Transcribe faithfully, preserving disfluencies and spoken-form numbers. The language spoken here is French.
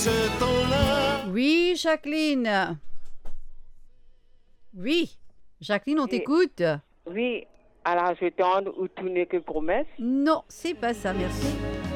ce temps-là. Oui, Jacqueline. Oui. Jacqueline, on Oui. t'écoute. Oui, alors je tente ou tourner que promesse. Non, c'est pas ça, merci.